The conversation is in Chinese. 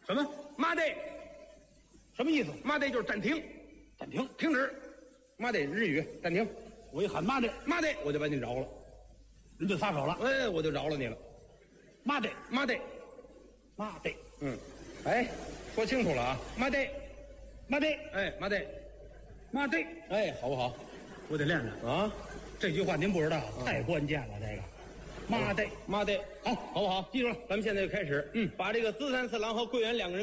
什么？ 妈得， 什么意思？ 妈得就是暂停， 暂停。 停止。妈得日语暂停。 我一喊妈的， 妈得，我就把你饶了。 人就撒手了。 哎，我就饶了你了。 妈的， 妈得， 妈的， 哎，说清楚了啊，妈得， 妈的， 哎，妈得， 妈的， 哎，好不好？ 我得练练啊， 这句话您不知道，太关键了。这个，妈的， 妈得， 好， 好不好？ 记住了。 咱们现在就开始，把这个资三四郎和桂圆两个人